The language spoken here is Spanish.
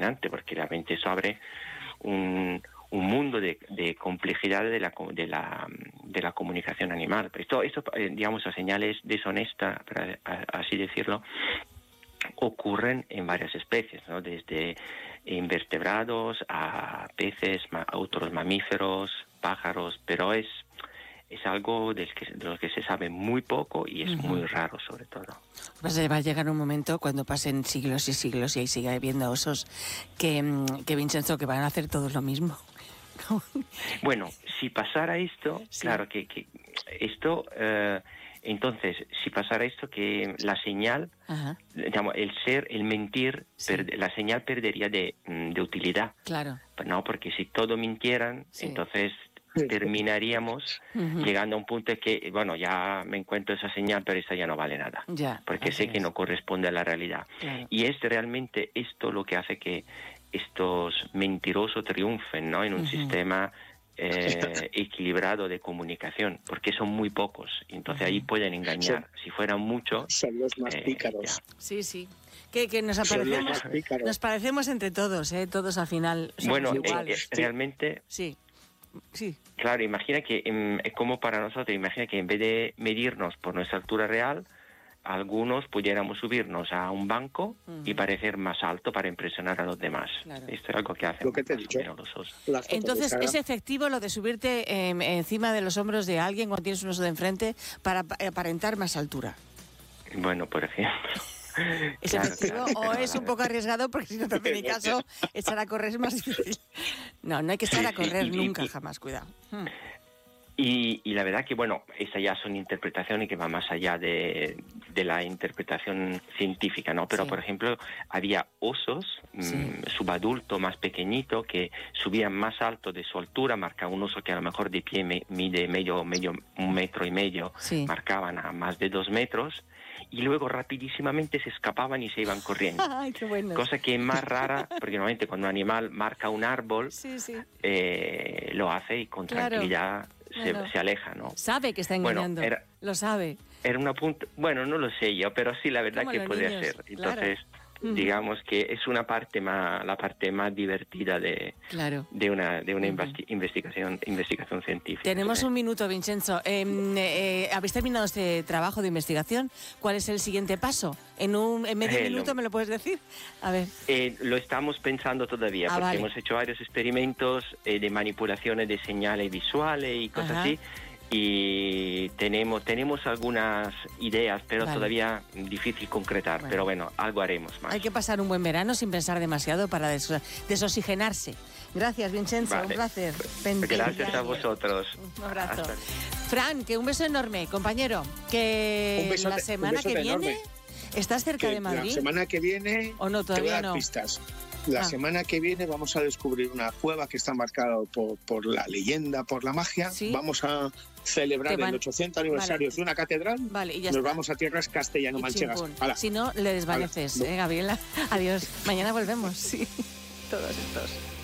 fascinante, porque realmente eso abre un mundo de complejidad de la comunicación animal. Esto digamos, a señales deshonestas, para así decirlo, ocurren en varias especies, ¿no? Desde invertebrados a peces, a otros mamíferos, pájaros, pero es algo de lo que se sabe muy poco y es muy raro, sobre todo. Pues va a llegar un momento, cuando pasen siglos y siglos y ahí siga habiendo osos, que Vincenzo, que van a hacer todos lo mismo. Bueno, si pasara esto, sí. Claro que esto, entonces, si pasara esto, que la señal, digamos, el mentir, sí. la señal perdería de utilidad. Claro. No, porque si todos mintieran, sí. Entonces terminaríamos llegando a un punto en que, bueno, ya me encuentro esa señal, pero esa ya no vale nada, porque sé que no corresponde a la realidad. Claro. Y es realmente esto lo que hace que estos mentirosos triunfen, ¿no? En un sistema equilibrado de comunicación, porque son muy pocos, entonces ahí pueden engañar. Si fueran muchos, son los más pícaros. Sí, sí. Que nos parecemos entre todos, todos al final somos iguales. Realmente... Sí. Sí. Claro, imagina que es como para nosotros, imagina que en vez de medirnos por nuestra altura real, algunos pudiéramos subirnos a un banco y parecer más alto para impresionar a los demás. Claro. Esto es algo que hacen los osos. Entonces, ¿es efectivo lo de subirte encima de los hombros de alguien cuando tienes un oso de enfrente para aparentar más altura? Bueno, por ejemplo... ¿Es efectivo o es un poco arriesgado? Porque si no te hace ni caso, echar a correr es más difícil. No hay que echar a correr nunca, jamás, cuidado. Y la verdad que, bueno, esas ya son interpretaciones que van más allá de la interpretación científica, ¿no? Pero, por ejemplo, había osos subadulto más pequeñito que subían más alto de su altura, marcaba un oso que a lo mejor de pie mide medio 1,5 metros, marcaban a más de 2 metros, y luego rapidísimamente se escapaban y se iban corriendo. Ay, qué bueno. Cosa que es más rara, porque normalmente cuando un animal marca un árbol, lo hace y con tranquilidad se aleja, ¿no? Sabe que está engañando, lo sabe. Era una punta, bueno, no lo sé yo, pero sí, la verdad que puede ser. Entonces, digamos que es la parte más divertida de una investigación científica. Tenemos un minuto, Vincenzo. ¿Habéis terminado este trabajo de investigación? ¿Cuál es el siguiente paso? ¿En medio minuto me lo puedes decir? A ver. Lo estamos pensando todavía, porque hemos hecho varios experimentos de manipulaciones de señales visuales y cosas así. Y tenemos algunas ideas, pero todavía difícil concretar. Pero bueno, algo haremos más. Hay que pasar un buen verano sin pensar demasiado para desoxigenarse. Gracias, Vincenzo, un placer. Gracias a vosotros. Un abrazo. Fran, que un beso enorme, compañero. Que la semana que viene estás cerca de Madrid. La semana que viene ¿O no? Todavía no. Pistas. La semana que viene vamos a descubrir una cueva que está marcada por la leyenda, por la magia. ¿Sí? Vamos a celebrar el 800 aniversario de una catedral. Y ya nos vamos a tierras castellano-manchegas. Si no, le desvaneces, Gabriela. Adiós. Mañana volvemos. Sí. Todos estos.